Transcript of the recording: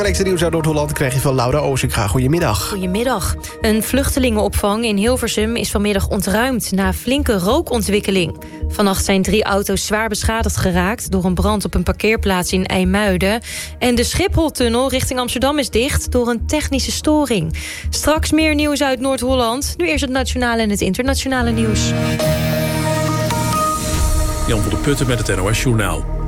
belangrijkste nieuws uit Noord-Holland krijg je van Laura Oosinga. Goedemiddag. Goedemiddag. Een vluchtelingenopvang in Hilversum is vanmiddag ontruimd na flinke rookontwikkeling. Vannacht zijn 3 auto's zwaar beschadigd geraakt door een brand op een parkeerplaats in IJmuiden. En de Schipholtunnel richting Amsterdam is dicht door een technische storing. Straks meer nieuws uit Noord-Holland. Nu eerst het nationale en het internationale nieuws. Jan van der Putten met het NOS-journaal.